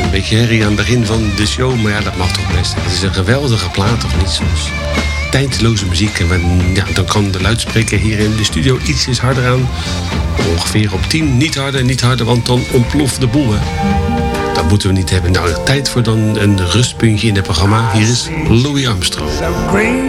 een beetje herrie aan het begin van de show. Maar ja, dat mag toch best. Het is een geweldige plaat, of niet? Soms tijdloze muziek. En dan kan de luidspreker hier in de studio ietsjes harder aan. Ongeveer op 10. Niet harder, want dan ontploft de boel, hè. Dat moeten we niet hebben. Nou, tijd voor dan een rustpuntje in het programma. Hier is Louis Armstrong.